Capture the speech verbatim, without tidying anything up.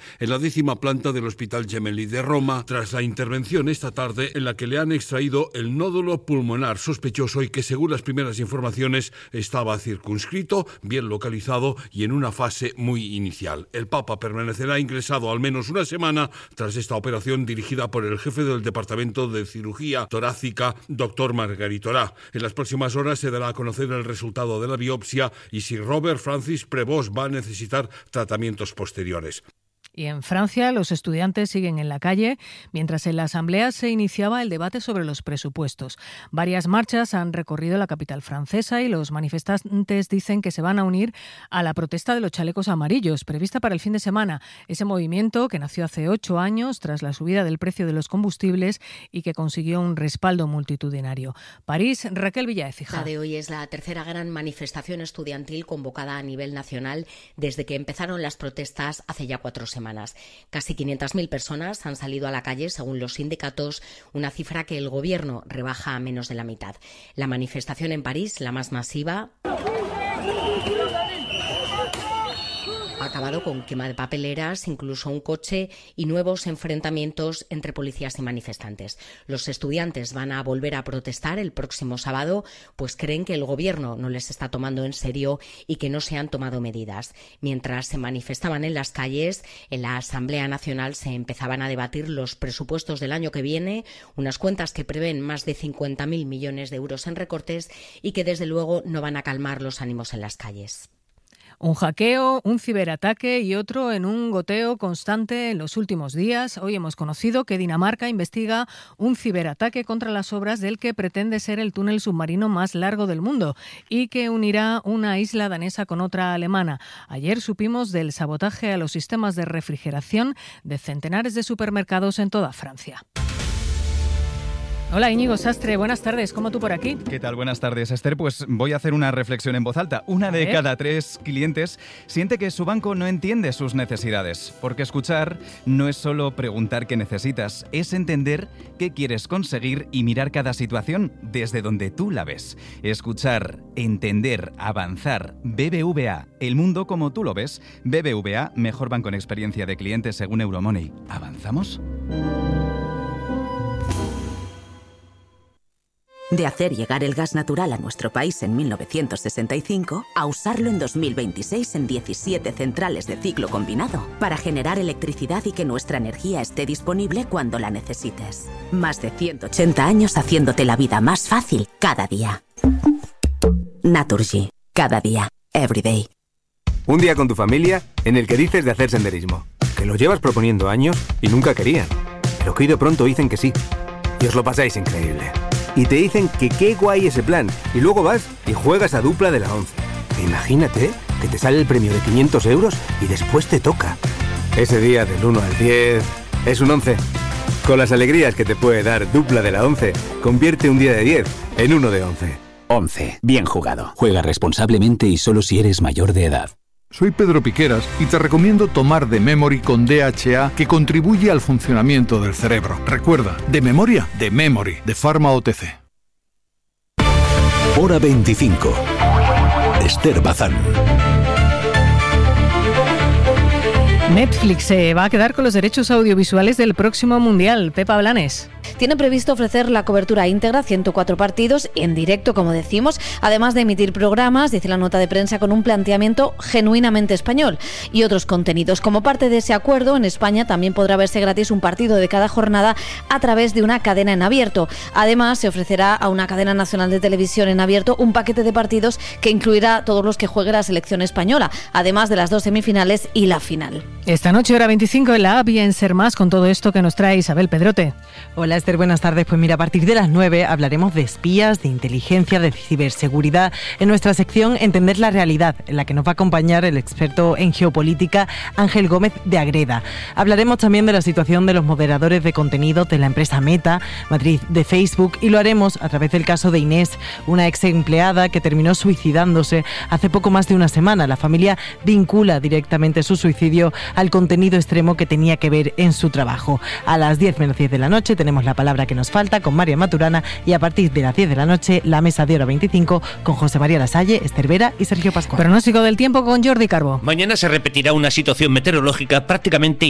en la décima planta del Hospital Gemelli de Roma, tras la intervención esta tarde en la que le han extraído el nódulo pulmonar sospechoso y que, según las primeras informaciones, estaba circunscrito, bien localizado y en una fase muy inicial. El Papa permanecerá ingresado al menos una semana tras esta operación dirigida por el jefe del Departamento de Cirugía Torácica, doctor Margaritorà. En las próximas horas se dará a conocer el resultado de la biopsia y si Robert Francis Prevost va a necesitar tratamientos posteriores. Y en Francia, los estudiantes siguen en la calle, mientras en la Asamblea se iniciaba el debate sobre los presupuestos. Varias marchas han recorrido la capital francesa y los manifestantes dicen que se van a unir a la protesta de los chalecos amarillos, prevista para el fin de semana. Ese movimiento, que nació hace ocho años tras la subida del precio de los combustibles y que consiguió un respaldo multitudinario. París, Raquel Villaécija. La de hoy es la tercera gran manifestación estudiantil convocada a nivel nacional desde que empezaron las protestas hace ya cuatro semanas. Semanas. Casi quinientas mil personas han salido a la calle, según los sindicatos, una cifra que el gobierno rebaja a menos de la mitad. La manifestación en París, la más masiva, ha acabado con quema de papeleras, incluso un coche y nuevos enfrentamientos entre policías y manifestantes. Los estudiantes van a volver a protestar el próximo sábado, pues creen que el gobierno no les está tomando en serio y que no se han tomado medidas. Mientras se manifestaban en las calles, en la Asamblea Nacional se empezaban a debatir los presupuestos del año que viene, unas cuentas que prevén más de cincuenta mil millones de euros en recortes y que desde luego no van a calmar los ánimos en las calles. Un hackeo, un ciberataque y otro en un goteo constante en los últimos días. Hoy hemos conocido que Dinamarca investiga un ciberataque contra las obras del que pretende ser el túnel submarino más largo del mundo y que unirá una isla danesa con otra alemana. Ayer supimos del sabotaje a los sistemas de refrigeración de centenares de supermercados en toda Francia. Hola Íñigo Sastre, buenas tardes, ¿cómo tú por aquí? ¿Qué tal? Buenas tardes, Esther. Pues voy a hacer una reflexión en voz alta. Una de cada tres clientes siente que su banco no entiende sus necesidades, porque escuchar no es solo preguntar qué necesitas, es entender qué quieres conseguir y mirar cada situación desde donde tú la ves. Escuchar, entender, avanzar. B B V A, el mundo como tú lo ves. B B V A, mejor banco en experiencia de clientes según Euromoney. ¿Avanzamos? De hacer llegar el gas natural a nuestro país en mil novecientos sesenta y cinco a usarlo en dos mil veintiséis en diecisiete centrales de ciclo combinado para generar electricidad y que nuestra energía esté disponible cuando la necesites. Más de ciento ochenta años haciéndote la vida más fácil cada día. Naturgy. Cada día. Every day. Un día con tu familia en el que dices de hacer senderismo, que lo llevas proponiendo años y nunca querían, pero que hoy de pronto dicen que sí. Y os lo pasáis increíble. Y te dicen que qué guay ese plan. Y luego vas y juegas a dupla de la once. Imagínate que te sale el premio de quinientos euros y después te toca. Ese día del uno al diez es un once. Con las alegrías que te puede dar dupla de la once, convierte un día de diez en uno de once. once. Bien jugado. Juega responsablemente y solo si eres mayor de edad. Soy Pedro Piqueras y te recomiendo tomar The Memory con D H A, que contribuye al funcionamiento del cerebro. Recuerda, de memoria, de Memory, de Pharma O T C. Hora veinticinco. Esther Bazán. Netflix se va a quedar con los derechos audiovisuales del próximo Mundial. Pepa Blanes. Tiene previsto ofrecer la cobertura íntegra, ciento cuatro partidos, en directo, como decimos, además de emitir programas, dice la nota de prensa, con un planteamiento genuinamente español y otros contenidos. Como parte de ese acuerdo, en España también podrá verse gratis un partido de cada jornada a través de una cadena en abierto. Además, se ofrecerá a una cadena nacional de televisión en abierto un paquete de partidos que incluirá todos los que juegue la selección española, además de las dos semifinales y la final. Esta noche, hora veinticinco, en la A B I en Ser Más, con todo esto que nos trae Isabel Pedrote. Hola Esther, buenas tardes. Pues mira, a partir de las nueve hablaremos de espías, de inteligencia, de ciberseguridad. En nuestra sección Entender la Realidad, en la que nos va a acompañar el experto en geopolítica Ángel Gómez de Agreda. Hablaremos también de la situación de los moderadores de contenido de la empresa Meta, matriz de Facebook, y lo haremos a través del caso de Inés, una ex empleada que terminó suicidándose hace poco más de una semana. La familia vincula directamente su suicidio al contenido extremo que tenía que ver en su trabajo. A las diez menos diez de la noche tenemos la palabra que nos falta con María Maturana, y a partir de las diez de la noche la mesa de hora veinticinco con José María Lasalle, Esther Vera y Sergio Pascual. Pronóstico del tiempo con Jordi Carbo. Mañana se repetirá una situación meteorológica prácticamente